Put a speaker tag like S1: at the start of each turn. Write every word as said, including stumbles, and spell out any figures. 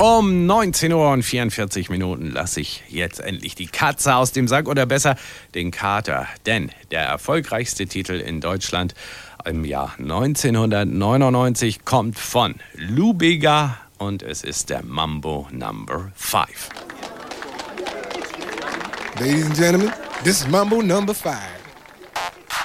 S1: Um neunzehn Uhr und vierundvierzig Minuten lasse ich jetzt endlich die Katze aus dem Sack oder besser den Kater. Denn der erfolgreichste Titel in Deutschland im Jahr neunzehnhundertneunundneunzig kommt von Lou Bega und es ist der Mambo Number Five.
S2: Ladies and gentlemen, this is Mambo Number Five.